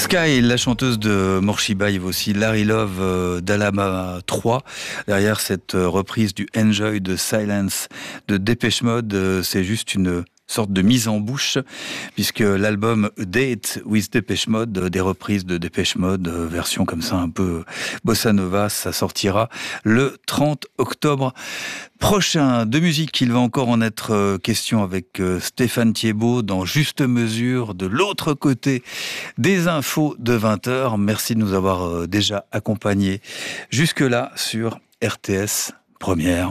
Sky, la chanteuse de Morshiba, il y a aussi Larry Love d'Alabama 3. Derrière cette reprise du Enjoy de Silence de Depeche Mode, c'est juste une sorte de mise en bouche, puisque l'album A Date with Depeche Mode, des reprises de Depeche Mode, version comme ça un peu bossa nova, ça sortira le 30 octobre prochain. De musique, il va encore en être question avec Stéphane Thiebaud dans Juste Mesure, de l'autre côté des infos de 20h. Merci de nous avoir déjà accompagnés jusque-là sur RTS Première.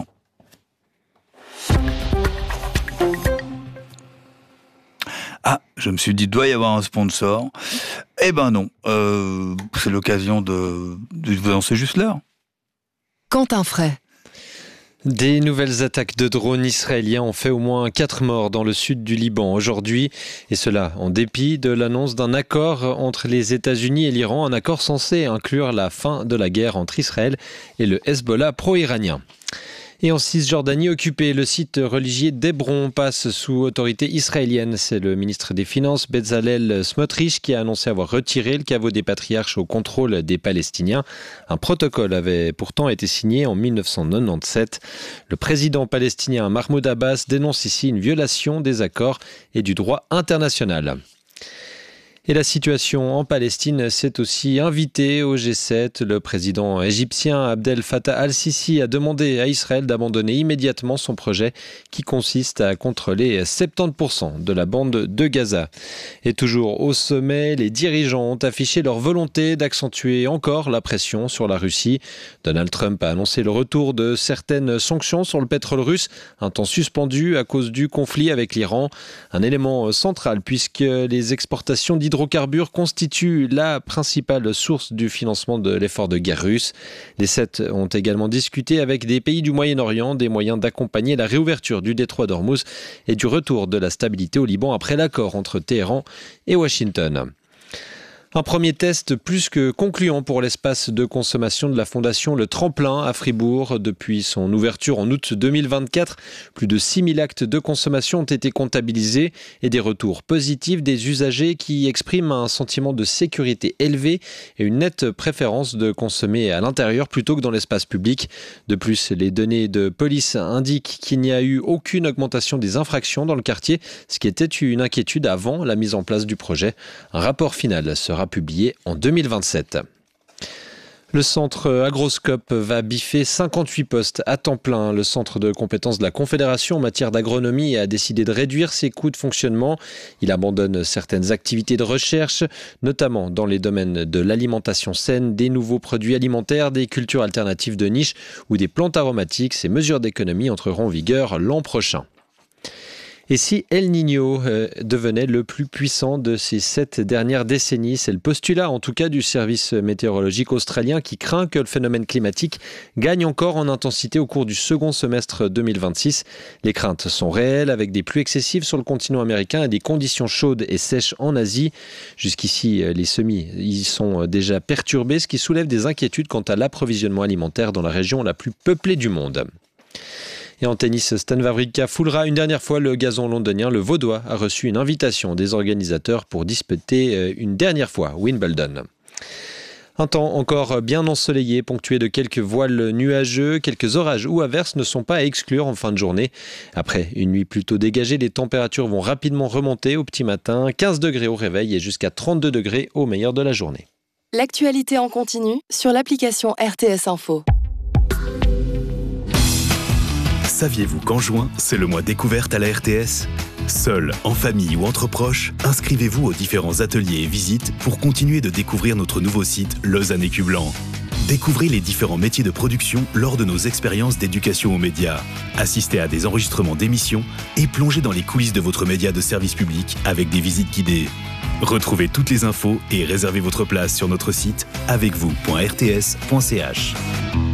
Ah, je me suis dit, doit y avoir un sponsor. Eh ben non, c'est l'occasion de vous lancer juste l'heure. Quentin Fray. Des nouvelles attaques de drones israéliens ont fait au moins 4 morts dans le sud du Liban aujourd'hui, et cela en dépit de l'annonce d'un accord entre les États-Unis et l'Iran, un accord censé inclure la fin de la guerre entre Israël et le Hezbollah pro-iranien. Et en Cisjordanie occupée, le site religieux d'Hébron passe sous autorité israélienne. C'est le ministre des Finances, Bezalel Smotrich, qui a annoncé avoir retiré le caveau des patriarches au contrôle des Palestiniens. Un protocole avait pourtant été signé en 1997. Le président palestinien Mahmoud Abbas dénonce ici une violation des accords et du droit international. Et la situation en Palestine s'est aussi invitée au G7. Le président égyptien Abdel Fattah al-Sisi a demandé à Israël d'abandonner immédiatement son projet qui consiste à contrôler 70% de la bande de Gaza. Et toujours au sommet, les dirigeants ont affiché leur volonté d'accentuer encore la pression sur la Russie. Donald Trump a annoncé le retour de certaines sanctions sur le pétrole russe, un temps suspendu à cause du conflit avec l'Iran. Un élément central puisque les exportations d'hydrocarbures constituent la principale source du financement de l'effort de guerre russe. Les 7 ont également discuté avec des pays du Moyen-Orient des moyens d'accompagner la réouverture du détroit d'Ormuz et du retour de la stabilité au Liban après l'accord entre Téhéran et Washington. Un premier test plus que concluant pour l'espace de consommation de la Fondation Le Tremplin à Fribourg. Depuis son ouverture en août 2024, plus de 6000 actes de consommation ont été comptabilisés et des retours positifs des usagers qui expriment un sentiment de sécurité élevé et une nette préférence de consommer à l'intérieur plutôt que dans l'espace public. De plus, les données de police indiquent qu'il n'y a eu aucune augmentation des infractions dans le quartier, ce qui était une inquiétude avant la mise en place du projet. Un rapport final sera publié en 2027. Le centre Agroscope va biffer 58 postes à temps plein. Le centre de compétences de la Confédération en matière d'agronomie a décidé de réduire ses coûts de fonctionnement. Il abandonne certaines activités de recherche, notamment dans les domaines de l'alimentation saine, des nouveaux produits alimentaires, des cultures alternatives de niche ou des plantes aromatiques. Ces mesures d'économie entreront en vigueur l'an prochain. Et si El Niño devenait le plus puissant de ces 7 dernières décennies, c'est le postulat en tout cas du service météorologique australien qui craint que le phénomène climatique gagne encore en intensité au cours du second semestre 2026. Les craintes sont réelles avec des pluies excessives sur le continent américain et des conditions chaudes et sèches en Asie. Jusqu'ici, les semis y sont déjà perturbés, ce qui soulève des inquiétudes quant à l'approvisionnement alimentaire dans la région la plus peuplée du monde. Et en tennis, Stan Wawrinka foulera une dernière fois le gazon londonien. Le Vaudois a reçu une invitation des organisateurs pour disputer une dernière fois Wimbledon. Un temps encore bien ensoleillé, ponctué de quelques voiles nuageux. Quelques orages ou averses ne sont pas à exclure en fin de journée. Après une nuit plutôt dégagée, les températures vont rapidement remonter au petit matin. 15 degrés au réveil et jusqu'à 32 degrés au meilleur de la journée. L'actualité en continu sur l'application RTS Info. Saviez-vous qu'en juin, c'est le mois découverte à la RTS ? Seul, en famille ou entre proches, inscrivez-vous aux différents ateliers et visites pour continuer de découvrir notre nouveau site Lausanne Écu Blanc. Découvrez les différents métiers de production lors de nos expériences d'éducation aux médias. Assistez à des enregistrements d'émissions et plongez dans les coulisses de votre média de service public avec des visites guidées. Retrouvez toutes les infos et réservez votre place sur notre site avecvous.rts.ch.